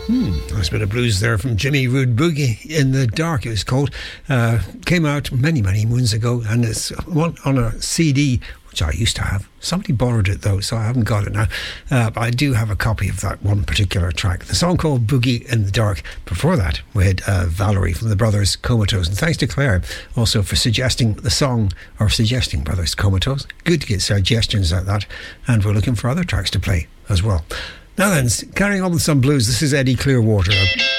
Nice bit of blues there from Jimmy Rude Boogie in the Dark, it was called. Came out many moons ago, and it's on a CD which I used to have. Somebody borrowed it though, so I haven't got it now. But I do have a copy of that one particular track. The song called Boogie in the Dark. Before that, we had Valerie from the Brothers Comatose. And thanks to Claire also for suggesting the song, or suggesting Brothers Comatose. Good to get suggestions like that. And we're looking for other tracks to play as well. Now then, carrying on with some blues, this is Eddie Clearwater.